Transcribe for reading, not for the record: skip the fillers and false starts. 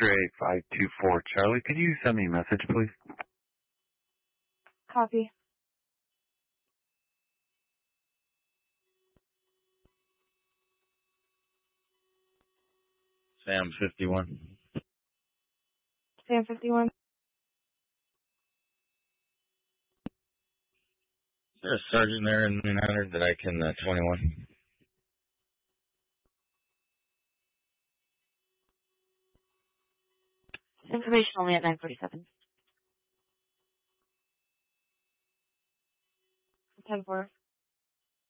X-ray 524 Charlie, can you send me a message, please? Copy. Sam 51. Sam 51. Is there a sergeant there in 900 that I can, 21? Information only at 947. 10-4.